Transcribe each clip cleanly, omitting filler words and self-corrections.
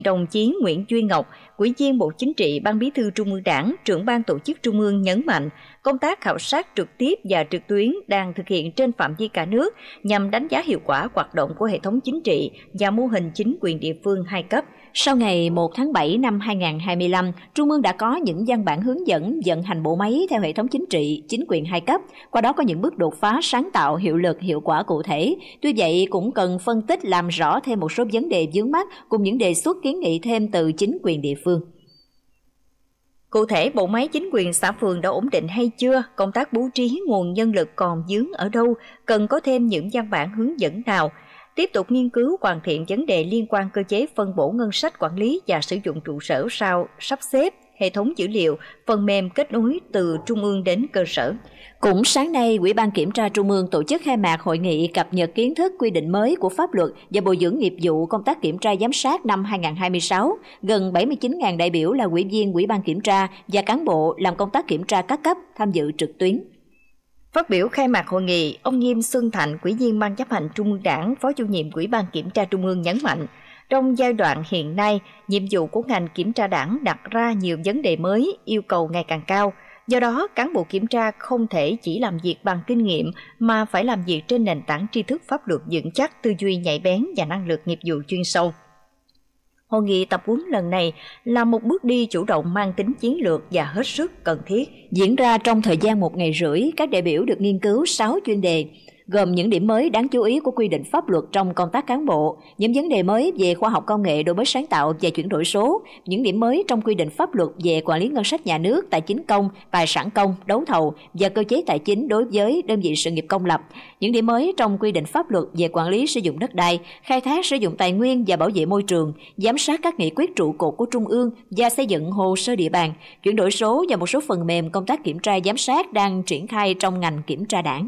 Đồng chí Nguyễn Duy Ngọc, Ủy viên Bộ Chính trị, Ban Bí thư Trung ương Đảng, trưởng Ban Tổ chức Trung ương nhấn mạnh, công tác khảo sát trực tiếp và trực tuyến đang thực hiện trên phạm vi cả nước nhằm đánh giá hiệu quả hoạt động của hệ thống chính trị và mô hình chính quyền địa phương hai cấp. Sau ngày 1 tháng 7 năm 2025, Trung ương đã có những văn bản hướng dẫn vận hành bộ máy theo hệ thống chính trị, chính quyền hai cấp, qua đó có những bước đột phá sáng tạo, hiệu lực, hiệu quả cụ thể. Tuy vậy, cũng cần phân tích làm rõ thêm một số vấn đề vướng mắc cùng những đề xuất kiến nghị thêm từ chính quyền địa phương. Cụ thể, bộ máy chính quyền xã phường đã ổn định hay chưa? Công tác bố trí nguồn nhân lực còn vướng ở đâu? Cần có thêm những văn bản hướng dẫn nào? Tiếp tục nghiên cứu hoàn thiện vấn đề liên quan cơ chế phân bổ ngân sách quản lý và sử dụng trụ sở sau sắp xếp hệ thống dữ liệu, phần mềm kết nối từ trung ương đến cơ sở. Cũng sáng nay, Ủy ban Kiểm tra Trung ương tổ chức khai mạc hội nghị cập nhật kiến thức quy định mới của pháp luật và bồi dưỡng nghiệp vụ công tác kiểm tra giám sát năm 2026. Gần 79.000 đại biểu là ủy viên Ủy ban Kiểm tra và cán bộ làm công tác kiểm tra các cấp tham dự trực tuyến. Phát biểu khai mạc hội nghị, ông Nghiêm Xuân Thạnh, Ủy viên Ban Chấp hành Trung ương Đảng, Phó chủ nhiệm Ủy ban Kiểm tra Trung ương nhấn mạnh, trong giai đoạn hiện nay, nhiệm vụ của ngành kiểm tra Đảng đặt ra nhiều vấn đề mới, yêu cầu ngày càng cao. Do đó, cán bộ kiểm tra không thể chỉ làm việc bằng kinh nghiệm mà phải làm việc trên nền tảng tri thức pháp luật vững chắc, tư duy nhạy bén và năng lực nghiệp vụ chuyên sâu. Hội nghị tập huấn lần này là một bước đi chủ động mang tính chiến lược và hết sức cần thiết. Diễn ra trong thời gian 1 ngày rưỡi, các đại biểu được nghiên cứu 6 chuyên đề, gồm những điểm mới đáng chú ý của quy định pháp luật trong công tác cán bộ, những vấn đề mới về khoa học công nghệ, đổi mới sáng tạo và chuyển đổi số, những điểm mới trong quy định pháp luật về quản lý ngân sách nhà nước, tài chính công, tài sản công, đấu thầu và cơ chế tài chính đối với đơn vị sự nghiệp công lập, những điểm mới trong quy định pháp luật về quản lý sử dụng đất đai, khai thác sử dụng tài nguyên và bảo vệ môi trường, giám sát các nghị quyết trụ cột của Trung ương và xây dựng hồ sơ địa bàn, chuyển đổi số và một số phần mềm công tác kiểm tra giám sát đang triển khai trong ngành kiểm tra Đảng.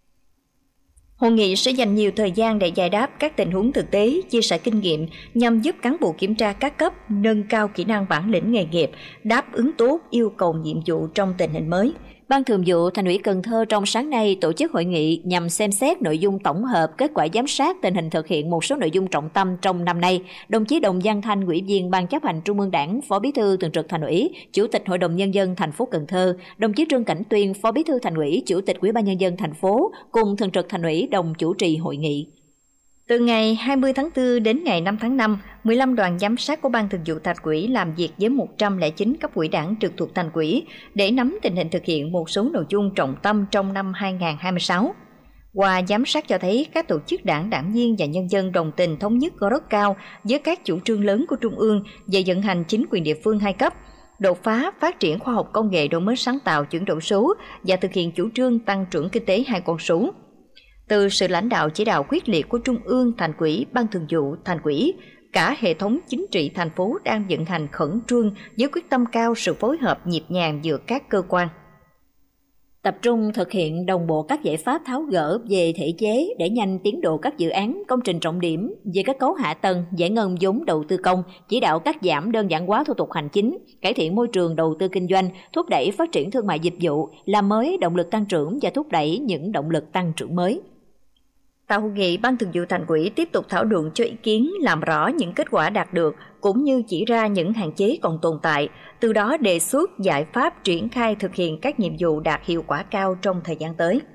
Hội nghị sẽ dành nhiều thời gian để giải đáp các tình huống thực tế, chia sẻ kinh nghiệm nhằm giúp cán bộ kiểm tra các cấp nâng cao kỹ năng bản lĩnh nghề nghiệp, đáp ứng tốt yêu cầu nhiệm vụ trong tình hình mới. Ban Thường vụ Thành ủy Cần Thơ trong sáng nay tổ chức hội nghị nhằm xem xét nội dung tổng hợp kết quả giám sát tình hình thực hiện một số nội dung trọng tâm trong năm nay. Đồng chí Đồng Văn Thanh, Ủy viên Ban Chấp hành Trung ương Đảng, Phó Bí thư Thường trực Thành ủy, Chủ tịch Hội đồng Nhân dân thành phố Cần Thơ, đồng chí Trương Cảnh Tuyên, Phó Bí thư Thành ủy, Chủ tịch Ủy ban Nhân dân thành phố cùng Thường trực Thành ủy đồng chủ trì hội nghị. Từ ngày 20 tháng 4 đến ngày 5 tháng 5, 15 đoàn giám sát của Ban Thường vụ Thành ủy làm việc với 109 cấp ủy Đảng trực thuộc Thành ủy để nắm tình hình thực hiện một số nội dung trọng tâm trong năm 2026. Qua giám sát cho thấy các tổ chức đảng, đảng viên và nhân dân đồng tình thống nhất rất cao với các chủ trương lớn của Trung ương về vận hành chính quyền địa phương hai cấp, đột phá phát triển khoa học công nghệ, đổi mới sáng tạo, chuyển đổi số và thực hiện chủ trương tăng trưởng kinh tế hai con số. Từ sự lãnh đạo chỉ đạo quyết liệt của Trung ương, Thành ủy, Ban Thường vụ Thành ủy, cả hệ thống chính trị thành phố đang vận hành khẩn trương với quyết tâm cao, sự phối hợp nhịp nhàng giữa các cơ quan. Tập trung thực hiện đồng bộ các giải pháp tháo gỡ về thể chế để nhanh tiến độ các dự án, công trình trọng điểm về kết cấu hạ tầng, giải ngân vốn đầu tư công, chỉ đạo cắt giảm đơn giản hóa thủ tục hành chính, cải thiện môi trường đầu tư kinh doanh, thúc đẩy phát triển thương mại dịch vụ, làm mới động lực tăng trưởng và thúc đẩy những động lực tăng trưởng mới. Tại hội nghị, Ban Thường vụ Thành ủy tiếp tục thảo luận cho ý kiến, làm rõ những kết quả đạt được cũng như chỉ ra những hạn chế còn tồn tại, từ đó đề xuất giải pháp triển khai thực hiện các nhiệm vụ đạt hiệu quả cao trong thời gian tới.